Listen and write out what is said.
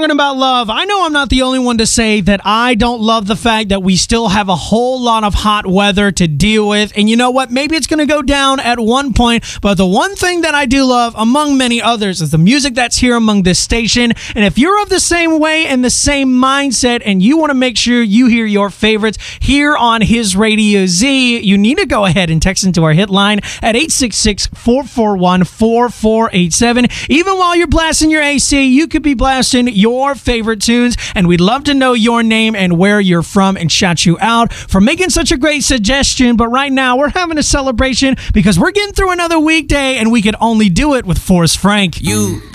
talking about love, I know I'm not the only one to say that I don't love the fact that we still have a whole lot of hot weather to deal with. And you know what? Maybe it's going to go down at one point, but the one thing that I do love, among many others, is the music that's here among this station. And if you're of the same way and the same mindset, and you want to make sure you hear your favorites here on His Radio Z, you need to go ahead and text into our hit line at 866-441-4487. Even while you're blasting your AC, you could be blasting your favorite tunes, and we'd love to know your name and where you're from and shout you out for making such a great suggestion. But right now, we're having a celebration because we're getting through another weekday, and we could only do it with Forrest Frank.